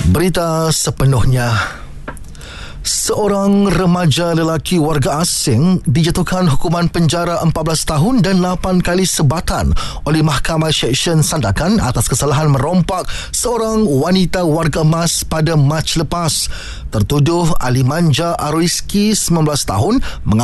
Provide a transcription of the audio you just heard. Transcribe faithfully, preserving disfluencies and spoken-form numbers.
Berita sepenuhnya. Seorang remaja lelaki warga asing dijatuhkan hukuman penjara empat belas tahun dan lapan kali sebatan oleh Mahkamah Seksyen Sandakan atas kesalahan merompak seorang wanita warga emas pada Mac lepas. Tertuduh Ali Manja Aroiski, sembilan belas tahun,